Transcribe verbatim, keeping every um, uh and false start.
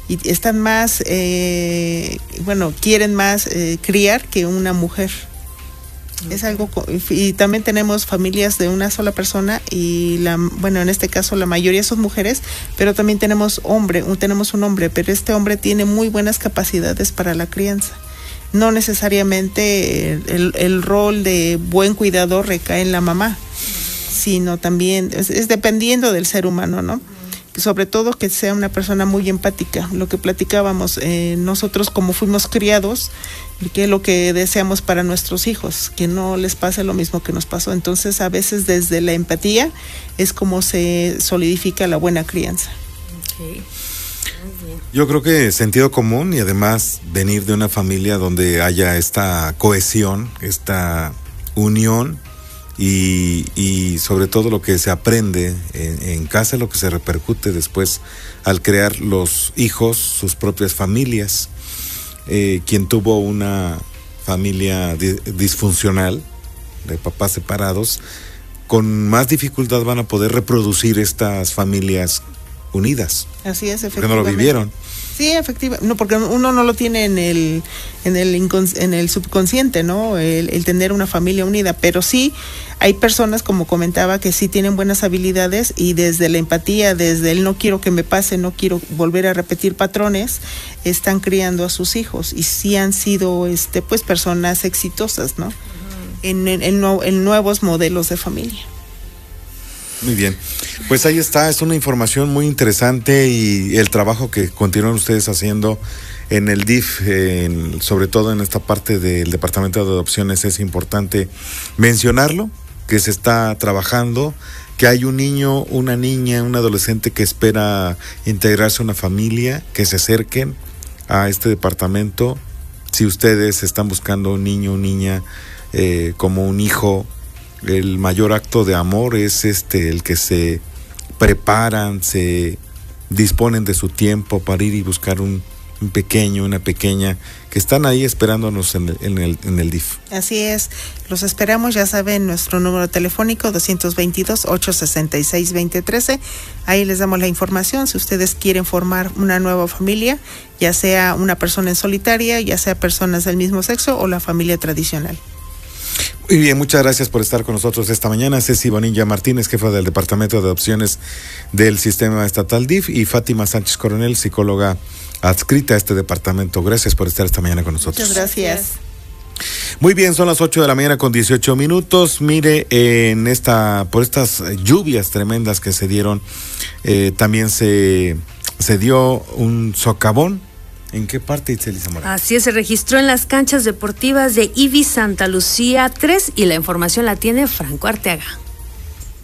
y están más, eh, bueno, quieren más eh, criar que una mujer. Es algo, y también tenemos familias de una sola persona y la, bueno, en este caso la mayoría son mujeres, pero también tenemos hombre, tenemos un hombre, pero este hombre tiene muy buenas capacidades para la crianza. No necesariamente el, el rol de buen cuidador recae en la mamá, sino también es, es dependiendo del ser humano, ¿no? Sobre todo que sea una persona muy empática, lo que platicábamos, eh, nosotros como fuimos criados, que es lo que deseamos para nuestros hijos, que no les pase lo mismo que nos pasó. Entonces a veces desde la empatía es como se solidifica la buena crianza. Okay. Yo creo que sentido común y además venir de una familia donde haya esta cohesión, esta unión y, y sobre todo lo que se aprende en, en casa, lo que se repercute después al crear los hijos, sus propias familias. Eh, quien tuvo una familia di- disfuncional, de papás separados, con más dificultad van a poder reproducir estas familias unidas. Así es, efectivamente. Porque no lo vivieron. Sí, efectivamente, no, porque uno no lo tiene en el en el incons- en el subconsciente, ¿no? El, el tener una familia unida, pero sí hay personas, como comentaba, que sí tienen buenas habilidades y desde la empatía, desde el no quiero que me pase, no quiero volver a repetir patrones, están criando a sus hijos y sí han sido, este, pues, personas exitosas, ¿no? Uh-huh. En, en, en, en nuevos modelos de familia. Muy bien, pues ahí está, es una información muy interesante y el trabajo que continúan ustedes haciendo en el D I F, en, sobre todo en esta parte del Departamento de Adopciones, es importante mencionarlo, que se está trabajando, que hay un niño, una niña, un adolescente que espera integrarse a una familia, que se acerquen a este departamento. Si ustedes están buscando un niño o niña eh, como un hijo, el mayor acto de amor es este, el que se preparan, se disponen de su tiempo para ir y buscar un, un pequeño, una pequeña, que están ahí esperándonos en el, en el, en el D I F. Así es, los esperamos, ya saben, nuestro número telefónico dos dos dos, ocho seis seis, dos cero uno tres, ahí les damos la información, si ustedes quieren formar una nueva familia, ya sea una persona en solitaria, ya sea personas del mismo sexo o la familia tradicional. Muy bien, muchas gracias por estar con nosotros esta mañana. Ceci Bonilla Martínez, jefa del Departamento de Adopciones del Sistema Estatal D I F, y Fátima Sánchez Coronel, psicóloga adscrita a este departamento. Gracias por estar esta mañana con nosotros. Muchas gracias. Muy bien, son las ocho de la mañana con dieciocho minutos. Mire, en esta, por estas lluvias tremendas que se dieron, eh, también se, se dio un socavón. ¿En qué parte, Itzel Zamora? Así es, se registró en las canchas deportivas de I V I Santa Lucía tres y la información la tiene Franco Arteaga.